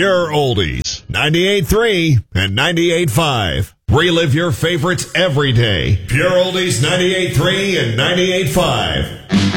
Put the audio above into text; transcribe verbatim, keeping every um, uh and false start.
Pure Oldies, ninety-eight point three and ninety-eight point five. Relive your favorites every day. Pure Oldies, ninety-eight point three and ninety-eight point five.